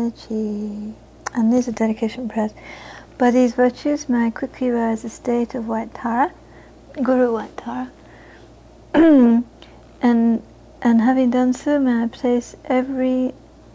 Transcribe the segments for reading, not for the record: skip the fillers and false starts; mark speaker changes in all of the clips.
Speaker 1: energy. And these are dedication prayers. By these virtues may I quickly rise the state of White Tara, Guru White Tara. and having done so, may I place every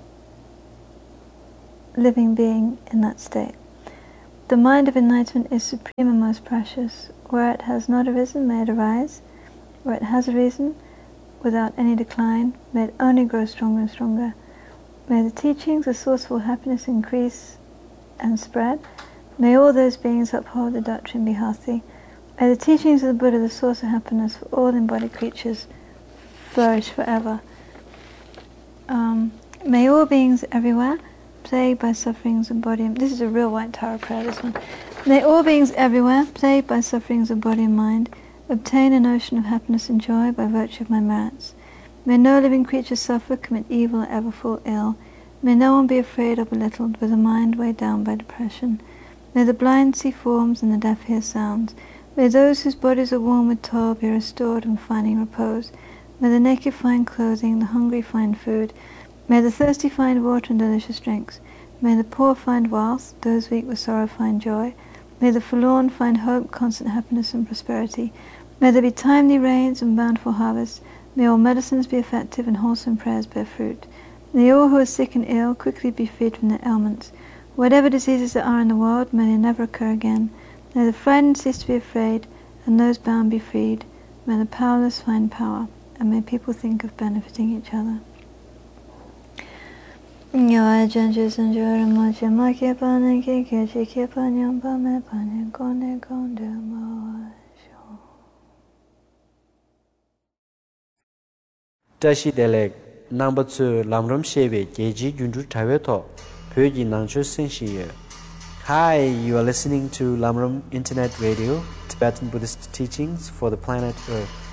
Speaker 1: living being in that state. The mind of enlightenment is supreme and most precious. Where it has not arisen, may it arise. Where it has arisen, without any decline, may it only grow stronger and stronger. May the teachings, the source of all happiness, increase and spread. May all those beings uphold the doctrine be healthy. May the teachings of the Buddha, the source of happiness for all embodied creatures, flourish forever. May all beings everywhere, plagued by sufferings of body and... This is a real White Tara prayer, this one. May all beings everywhere, plagued by sufferings of body and mind, obtain an ocean of happiness and joy by virtue of my merits. May no living creature suffer, commit evil, or ever fall ill. May no one be afraid or belittled, with a mind weighed down by depression. May the blind see forms and the deaf hear sounds. May those whose bodies are worn with toil be restored and finding repose. May the naked find clothing, the hungry find food. May the thirsty find water and delicious drinks. May the poor find wealth, those weak with sorrow find joy. May the forlorn find hope, constant happiness and prosperity. May there be timely rains and bountiful harvests. May all medicines be effective and wholesome prayers bear fruit. May all who are sick and ill quickly be freed from their ailments. Whatever diseases there are in the world, may they never occur again. May the frightened cease to be afraid, and those bound be freed. May the powerless find power, and may people think of benefiting each other.
Speaker 2: Tashi Delek number 2 Lamram Shebe Geji Jundu Taveto Pyoji Nangcho Senshiye. Hi, you are listening to Lamram Internet Radio, Tibetan Buddhist teachings for the planet Earth.